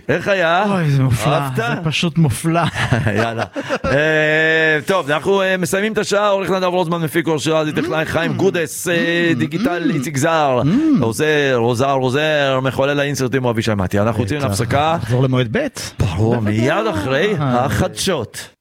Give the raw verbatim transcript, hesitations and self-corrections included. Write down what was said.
איך היה? אוי, זה מופלא, אהבת? זה פשוט מופלא. יאללה. אה, טוב, אנחנו אה, מסיימים את השעה, עורך נדב רוזמן מפיק אור שירה, טכנאי חיים גודס, אה, דיגיטל איציק זר, עוזר, עוזר, עוזר, מחולל האינסרטים אוהבי שמעתי. אנחנו יוצאים להפסקה. נחזור למועד ב'. ברור, מיד אחרי החדשות.